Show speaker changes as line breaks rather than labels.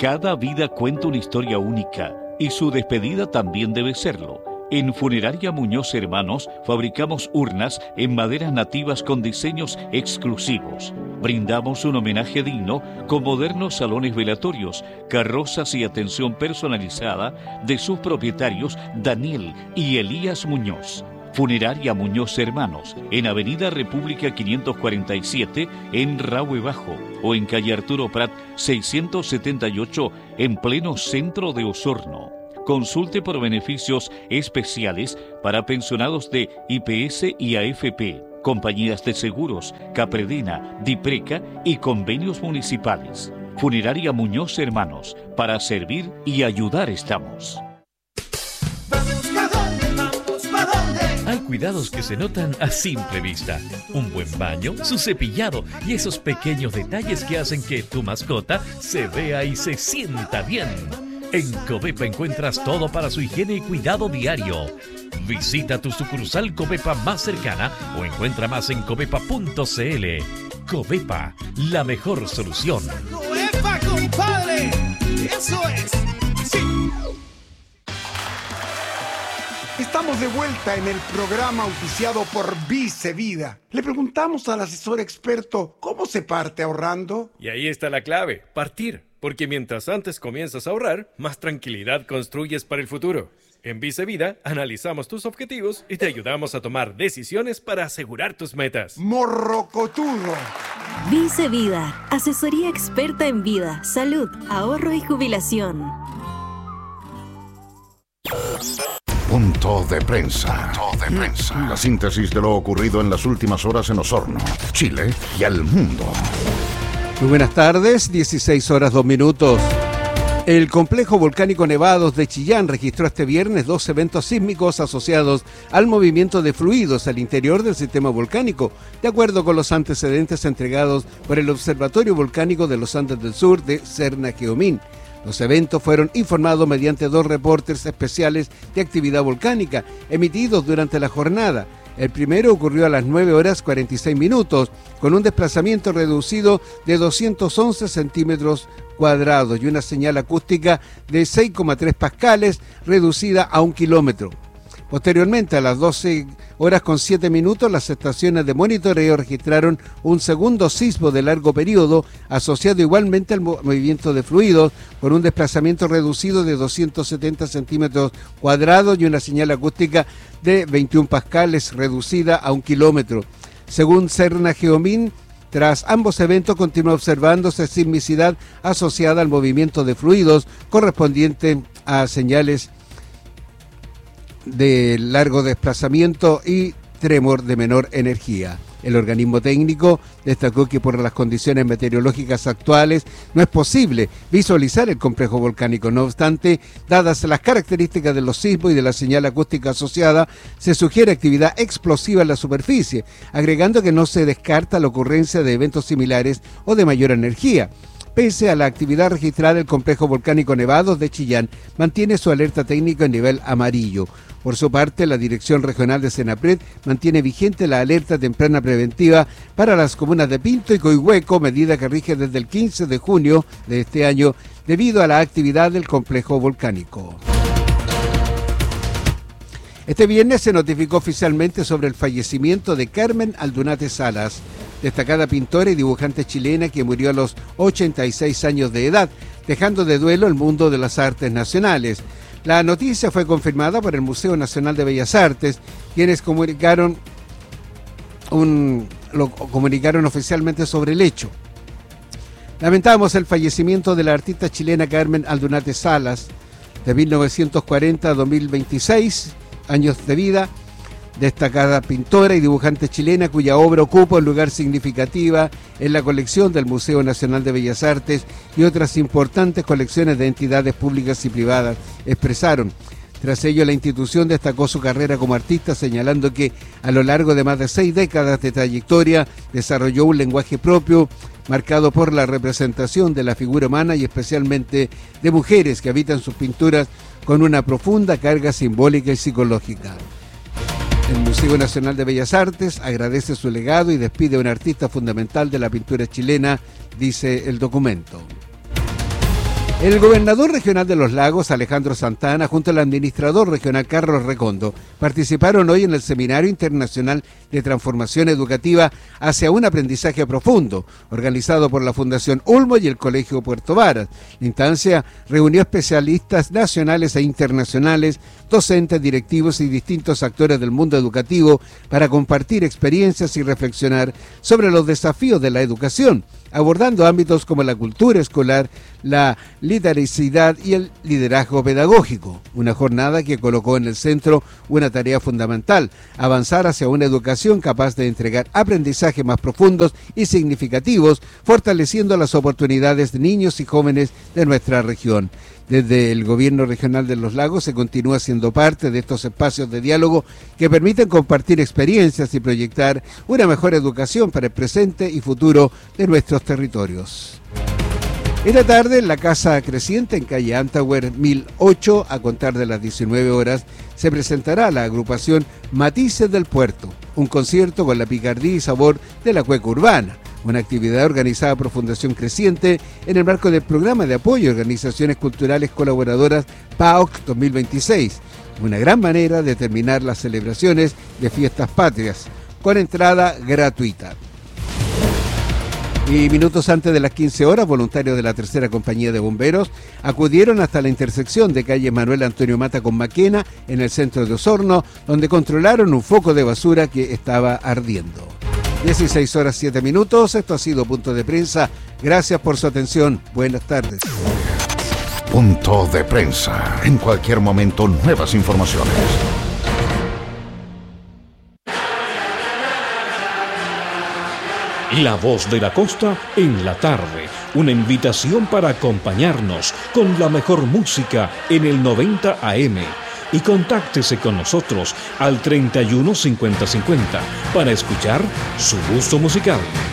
Cada vida cuenta una historia única y su despedida también debe serlo. En Funeraria Muñoz Hermanos fabricamos urnas en maderas nativas con diseños exclusivos. Brindamos un homenaje digno con modernos salones velatorios, carrozas y atención personalizada de sus propietarios Daniel y Elías Muñoz. Funeraria Muñoz Hermanos, en Avenida República 547, en Rahue Bajo, o en calle Arturo Prat 678, en pleno centro de Osorno. Consulte por beneficios especiales para pensionados de IPS y AFP, compañías de seguros, Capredena, Dipreca y convenios municipales. Funeraria Muñoz Hermanos, para servir y ayudar estamos.
Hay cuidados que se notan a simple vista. Un buen baño, su cepillado y esos pequeños detalles que hacen que tu mascota se vea y se sienta bien. En Covepa encuentras todo para su higiene y cuidado diario. Visita tu sucursal Covepa más cercana o encuentra más en covepa.cl. Covepa, la mejor solución.
¡Covepa, compadre! ¡Eso es! ¡Sí!
Estamos de vuelta en el programa auspiciado por Vice Vida. Le preguntamos al asesor experto cómo se parte ahorrando.
Y ahí está la clave, partir. Porque mientras antes comienzas a ahorrar, más tranquilidad construyes para el futuro. En Vice Vida analizamos tus objetivos y te ayudamos a tomar decisiones para asegurar tus metas.
¡Morrocotudo!
Vice Vida, asesoría experta en vida, salud, ahorro y jubilación.
Punto de prensa. La síntesis de lo ocurrido en las últimas horas en Osorno, Chile y al mundo.
Muy buenas tardes, 16 horas 2 minutos. El complejo volcánico Nevados de Chillán registró este viernes 2 eventos sísmicos asociados al movimiento de fluidos al interior del sistema volcánico, de acuerdo con los antecedentes entregados por el Observatorio Volcánico de los Andes del Sur de Serna-Geomín. Los eventos fueron informados mediante 2 reportes especiales de actividad volcánica emitidos durante la jornada. El primero ocurrió a las 9 horas 46 minutos, con un desplazamiento reducido de 211 centímetros cuadrados y una señal acústica de 6,3 pascales, reducida a 1 kilómetro. Posteriormente, a las 12 horas con 7 minutos, las estaciones de monitoreo registraron un segundo sismo de largo periodo, asociado igualmente al movimiento de fluidos, con un desplazamiento reducido de 270 centímetros cuadrados y una señal acústica de 21 pascales, reducida a 1 kilómetro. Según Serna-Geomín, tras ambos eventos continúa observándose sismicidad asociada al movimiento de fluidos, correspondiente a señales de largo desplazamiento y tremor de menor energía. El organismo técnico destacó que por las condiciones meteorológicas actuales no es posible visualizar el complejo volcánico. No obstante, dadas las características de los sismos y de la señal acústica asociada, se sugiere actividad explosiva en la superficie, agregando que no se descarta la ocurrencia de eventos similares o de mayor energía. Pese a la actividad registrada, el complejo volcánico Nevados de Chillán mantiene su alerta técnica en nivel amarillo. Por su parte, la Dirección Regional de Senapred mantiene vigente la alerta temprana preventiva para las comunas de Pinto y Coihueco, medida que rige desde el 15 de junio de este año debido a la actividad del complejo volcánico. Este viernes se notificó oficialmente sobre el fallecimiento de Carmen Aldunate Salas, destacada pintora y dibujante chilena que murió a los 86 años de edad, dejando de duelo el mundo de las artes nacionales. La noticia fue confirmada por el Museo Nacional de Bellas Artes, quienes comunicaron oficialmente sobre el hecho. Lamentamos el fallecimiento de la artista chilena Carmen Aldunate Salas, de 1940 a 2026 años de vida, destacada pintora y dibujante chilena cuya obra ocupa un lugar significativo en la colección del Museo Nacional de Bellas Artes y otras importantes colecciones de entidades públicas y privadas, expresaron. Tras ello, la institución destacó su carrera como artista, señalando que a lo largo de más de 6 décadas de trayectoria desarrolló un lenguaje propio, marcado por la representación de la figura humana y especialmente de mujeres que habitan sus pinturas con una profunda carga simbólica y psicológica. El Museo Nacional de Bellas Artes agradece su legado y despide a un artista fundamental de la pintura chilena, dice el documento. El gobernador regional de Los Lagos, Alejandro Santana, junto al administrador regional Carlos Recondo, participaron hoy en el Seminario Internacional de Transformación Educativa hacia un aprendizaje profundo, organizado por la Fundación Ulmo y el Colegio Puerto Varas. La instancia reunió especialistas nacionales e internacionales, docentes, directivos y distintos actores del mundo educativo para compartir experiencias y reflexionar sobre los desafíos de la educación, abordando ámbitos como la cultura escolar, la literacidad y el liderazgo pedagógico. Una jornada que colocó en el centro una tarea fundamental: avanzar hacia una educación capaz de entregar aprendizajes más profundos y significativos, fortaleciendo las oportunidades de niños y jóvenes de nuestra región. Desde el Gobierno Regional de Los Lagos se continúa siendo parte de estos espacios de diálogo que permiten compartir experiencias y proyectar una mejor educación para el presente y futuro de nuestros territorios. Esta tarde, en la Casa Creciente, en calle Antauer 1008, a contar de las 19 horas, se presentará la agrupación Matices del Puerto, un concierto con la picardía y sabor de la cueca urbana, una actividad organizada por Fundación Creciente en el marco del Programa de Apoyo a Organizaciones Culturales Colaboradoras PAOC 2026, una gran manera de terminar las celebraciones de fiestas patrias, con entrada gratuita. Y minutos antes de las 15 horas, voluntarios de la Tercera Compañía de Bomberos acudieron hasta la intersección de calle Manuel Antonio Mata con Maquena, en el centro de Osorno, donde controlaron un foco de basura que estaba ardiendo. 16 horas 7 minutos, esto ha sido Punto de Prensa. Gracias por su atención. Buenas tardes.
Punto de Prensa. En cualquier momento, nuevas informaciones.
La Voz de la Costa en la tarde. Una invitación para acompañarnos con la mejor música en el 90 AM. Y contáctese con nosotros al 31 50 50 para escuchar su gusto musical.